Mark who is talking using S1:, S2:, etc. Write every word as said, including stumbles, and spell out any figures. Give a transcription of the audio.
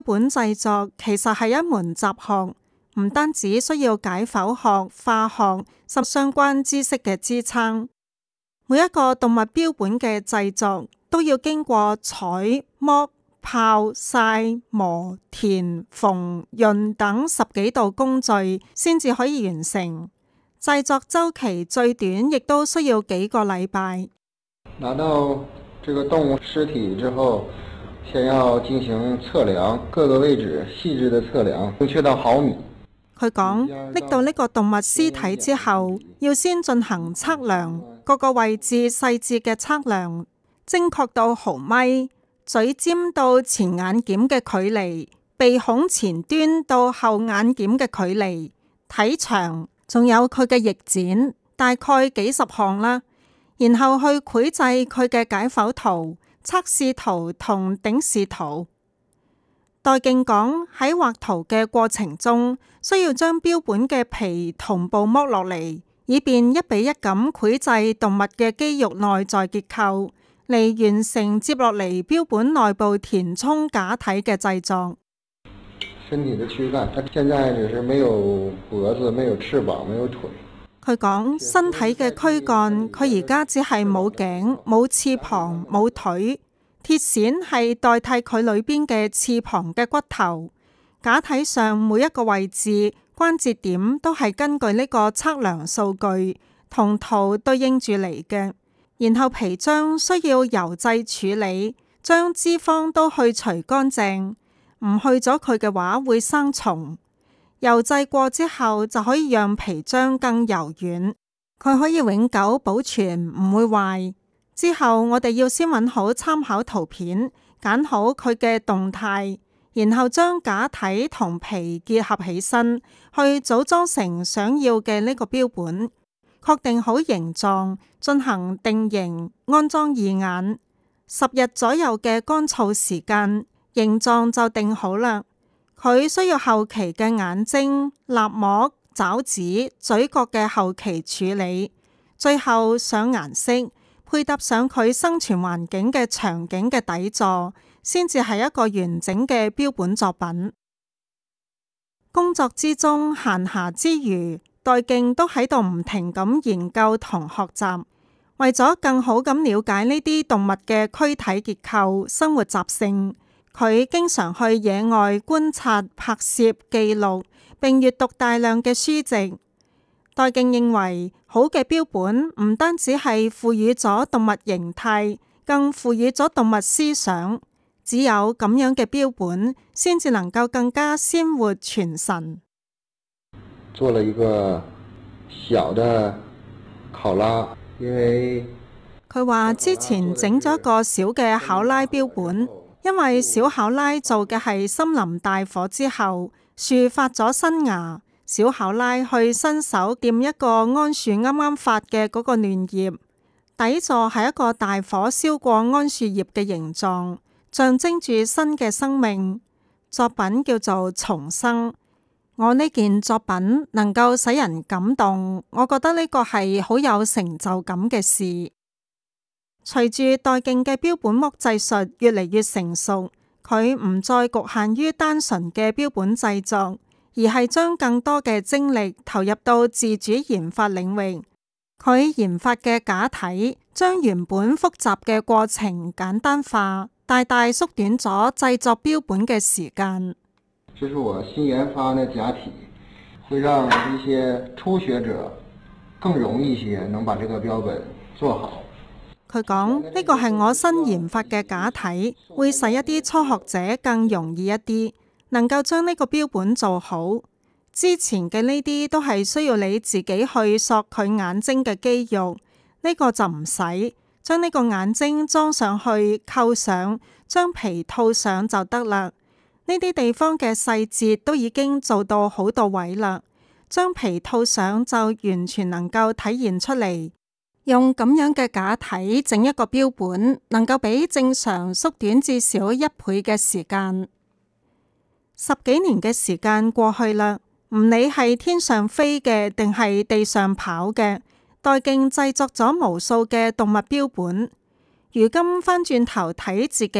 S1: 本製作其實係一門雜學，唔單止需要解剖學、化學及相關知識嘅支撐。每一個動物標本嘅製作都要經過採、剝、泡、曬、磨、填、縫、潤等十幾道工序先至可以完成。製作週期最短亦都需要幾個禮拜。
S2: 拿到這個動物屍體之後，先要進行測量，各個位置細緻的測量，精確到毫米。
S1: 佢講，拎到呢個動物屍體之後，要先進行測量，各個位置細緻嘅測量，精確到毫米，嘴尖到前眼瞼嘅距離，鼻孔前端到後眼瞼嘅距離，體長，仲有佢嘅翼展，大概幾十項啦。然後去繪製佢嘅解剖圖、測試圖同頂視圖。代敬講，喺畫圖嘅過程中，需要將標本嘅皮同步剝落嚟，以便一比一咁繪製動物嘅肌肉內在結構，嚟完成接落嚟標本內部填充假體嘅製作。
S2: 身體的軀幹，它現在只是沒有脖子、沒有翅膀、沒有腿。
S1: 佢講身體嘅軀幹，佢而家只係冇頸、冇翅膀、冇腿，鐵線係代替佢裏邊嘅翅膀嘅骨頭。假體上每一個位置關節點都係根據呢個測量數據同圖對應住嚟嘅。然後皮漿需要油製處理，將脂肪都去除乾淨，唔去咗佢嘅話會生蟲。油製過之後就可以讓皮漿更柔軟，佢可以永久保存，唔會壞。之後我哋要先揾好參考圖片，揀好佢嘅動態，然後將假體同皮結合起身，去組裝成想要嘅呢個標本。確定好形狀，進行定型，安裝義眼。十日左右嘅乾燥時間，形狀就定好啦。佢需要後期嘅眼睛、肋膜、爪子、嘴角嘅後期處理，最後上顏色，配搭上佢生存環境嘅場景嘅底座，先至係一個完整嘅標本作品。工作之中閒暇之餘，代敬都喺度唔停咁研究同學習，為咗更好咁了解呢啲動物嘅軀體結構、生活習性。佢經常去野外觀察、拍攝、記錄，並閱讀大量嘅書籍。代敬認為，好嘅標本唔單止係賦予咗動物形態，更賦予咗動物思想。只有咁樣嘅標本，先至能夠更加鮮活傳神。
S2: 做了一個小的考拉，因為
S1: 佢話之前整咗一個小嘅考拉標本。因為小考拉做嘅係森林大火之後，樹發咗新芽，小考拉去伸手掂一個桉樹啱啱發嘅嗰個嫩葉，底座係一個大火燒過桉樹葉嘅形狀，象徵住新嘅生命。作品叫做重生。我呢件作品能夠使人感動，我覺得呢個係好有成就感嘅事。隨住代敬嘅標本剝製術越嚟越成熟，佢唔再局限於單純嘅標本製作，而係將更多嘅精力投入到自主研發領域。佢研發嘅假體將原本複雜嘅過程簡單化，大大縮短咗製作標本嘅時間。
S2: 這是我新研發嘅假體，會讓一些初學者更容易一些能把這個標本做好。
S1: 佢講呢個係我新研發嘅假體，會使一啲初學者更容易一啲，能夠將呢個標本做好。之前嘅呢啲都係需要你自己去索佢眼睛嘅肌肉，呢個就唔使，將呢個眼睛裝上去，扣上，將皮套上就得啦。呢啲地方嘅細節都已經做到好到位啦，將皮套上就完全能夠體現出嚟。用咁樣嘅假體整一個標本，能夠比正常縮短至少一倍嘅時間。十幾年嘅時間過去啦，唔理係天上飛嘅定係地上跑嘅，代敬製作咗無數嘅動物標本。如今翻轉頭睇自己